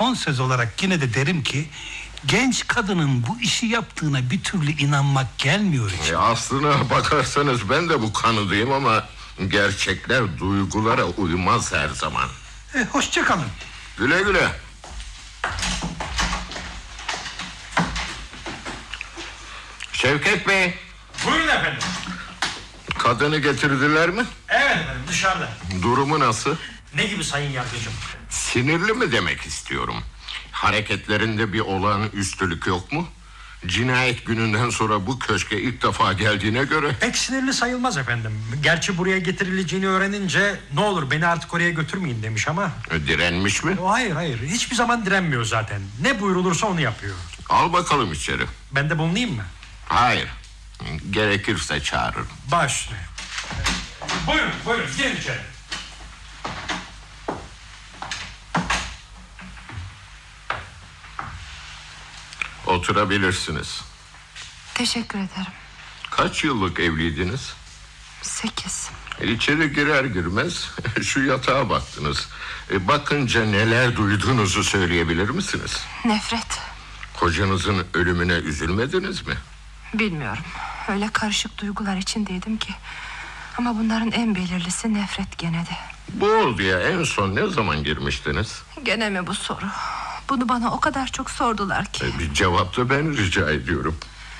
son söz olarak yine de derim ki genç kadının bu işi yaptığına bir türlü inanmak gelmiyor içime. Aslına bakarsanız ben de bu kanıdayım ama gerçekler duygulara uymaz her zaman. Hoşça kalın. Güle güle. Şevket Bey. Buyurun efendim. Kadını getirdiler mi? Evet efendim, dışarıda. Durumu nasıl? Ne gibi sayın yargıcım? Sinirli mi demek istiyorum. Hareketlerinde bir olağanüstülük yok mu? Cinayet gününden sonra bu köşke ilk defa geldiğine göre. Pek sinirli sayılmaz efendim. Gerçi buraya getirileceğini öğrenince ne olur beni artık oraya götürmeyin demiş ama. Direnmiş mi? Hayır, hiçbir zaman direnmiyor zaten. Ne buyrulursa onu yapıyor. Al bakalım içeri. Ben de bulunayım mı? Hayır. Gerekirse çağırırım. Baş. Buyurun girin içeri. Oturabilirsiniz. Teşekkür ederim. Kaç yıllık evliydiniz? 8. İçeri girer girmez şu yatağa baktınız. Bakınca neler duyduğunuzu söyleyebilir misiniz? Nefret. Kocanızın ölümüne üzülmediniz mi? Bilmiyorum. Öyle karışık duygular içindeydim ki. Ama bunların en belirlisi nefret gene de. Bu olduya en son ne zaman girmiştiniz? Gene mi bu soru? Bunu bana o kadar çok sordular ki. Bir cevap da ben rica ediyorum.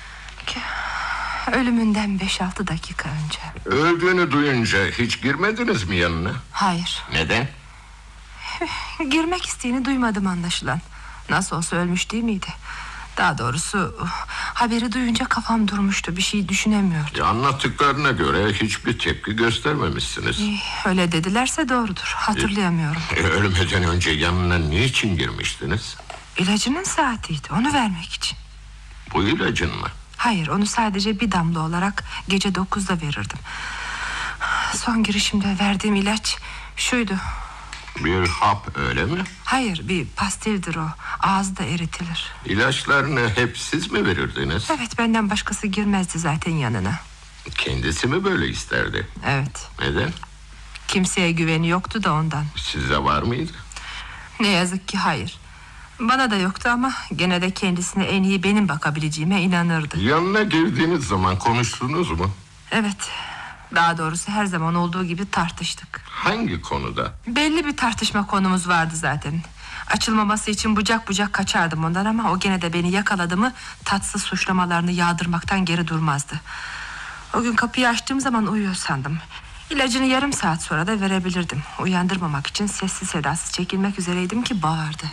Ölümünden 5-6 dakika önce. Öldüğünü duyunca hiç girmediniz mi yanına? Hayır. Neden? Girmek isteğini duymadım anlaşılan. Nasıl olsa ölmüş değil miydi? Daha doğrusu haberi duyunca kafam durmuştu. Bir şey düşünemiyordum. Anlattıklarına göre hiçbir tepki göstermemişsiniz. Öyle dedilerse doğrudur. Hatırlayamıyorum. Ölmeden önce yanına niçin girmiştiniz? İlacının saatiydi. Onu vermek için. Bu ilacın mı? Hayır, onu sadece bir damla olarak gece 9'da verirdim. Son girişimde verdiğim ilaç şuydu. Bir hap öyle mi? Hayır, bir pastildir o. Ağızda eritilir. İlaçlarını hep siz mi verirdiniz? Evet, benden başkası girmezdi zaten yanına. Kendisi mi böyle isterdi? Evet. Neden? Kimseye güveni yoktu da ondan. Size var mıydı? Ne yazık ki hayır. Bana da yoktu ama gene de kendisine en iyi benim bakabileceğime inanırdı. Yanına girdiğiniz zaman konuştunuz mu? Evet. Daha doğrusu her zaman olduğu gibi tartıştık. Hangi konuda? Belli bir tartışma konumuz vardı zaten. Açılmaması için bucak bucak kaçardım ondan ama o gene de beni yakaladı mı tatsız suçlamalarını yağdırmaktan geri durmazdı. O gün kapıyı açtığım zaman uyuyor sandım. İlacını yarım saat sonra da verebilirdim. Uyandırmamak için sessiz sedasız çekilmek üzereydim ki bağırdı.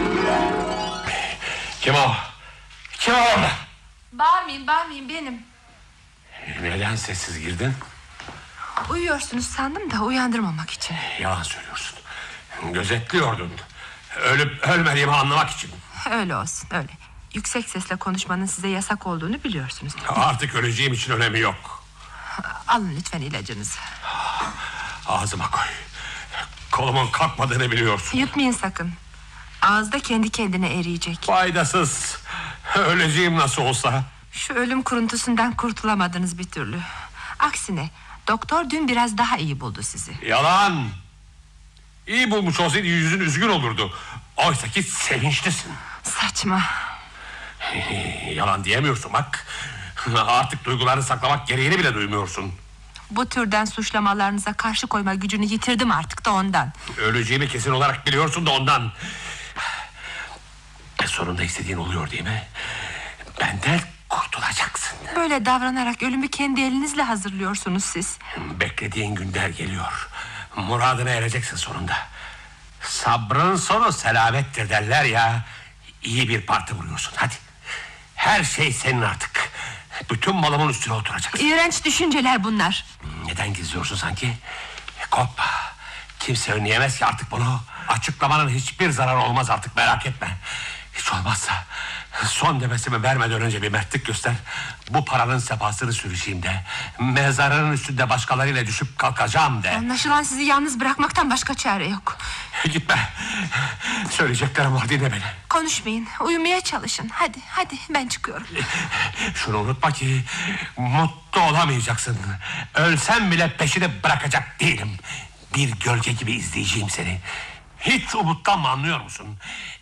Kim o? Kim o orada? Bağırmayın benim. Neden sessiz girdin? Uyuyorsunuz sandım da uyandırmamak için. Yalan söylüyorsun. Gözetliyordun. Ölüp ölmediğimi anlamak için. Öyle olsun öyle. Yüksek sesle konuşmanın size yasak olduğunu biliyorsunuz. Artık öleceğim için önemi yok. Alın lütfen ilacınızı. Ağzıma koy. Kolumun kalkmadığını biliyorsun. Yutmayın sakın. Ağızda kendi kendine eriyecek. Faydasız. Öleceğim nasıl olsa. Şu ölüm kuruntusundan kurtulamadınız bir türlü. Aksine doktor dün biraz daha iyi buldu sizi. Yalan. İyi bulmuş olsaydı yüzün üzgün olurdu. Oysa ki sevinçlisin. Saçma. Yalan diyemiyorsun bak. Artık duygularını saklamak gereğini bile duymuyorsun. Bu türden suçlamalarınıza karşı koyma gücünü yitirdim artık da ondan. Öleceğimi kesin olarak biliyorsun da ondan. Sonunda istediğin oluyor değil mi? Benden kurtulacaksın. Böyle davranarak ölümü kendi elinizle hazırlıyorsunuz siz. Beklediğin günler geliyor. Muradına ereceksin sonunda. Sabrın sonu selamettir derler ya. İyi bir parti vuruyorsun hadi. Her şey senin artık. Bütün malımın üstüne oturacaksın. İğrenç düşünceler bunlar. Neden gizliyorsun sanki? Korkma. Kimse önleyemez ki artık bunu. Açıklamanın hiçbir zararı olmaz artık, merak etme. Hiç olmazsa son nefesimi vermeden önce bir mertlik göster. Bu paranın sefasını süreceğim de, mezarının üstünde başkalarıyla düşüp kalkacağım de. Anlaşılan sizi yalnız bırakmaktan başka çare yok. Gitme. Söyleyeceklerim var, dinle beni. Konuşmayın, uyumaya çalışın. Hadi ben çıkıyorum. Şunu unutma ki mutlu olamayacaksın. Ölsem bile peşini bırakacak değilim. Bir gölge gibi izleyeceğim seni. Hiç umutlanma, anlıyor musun?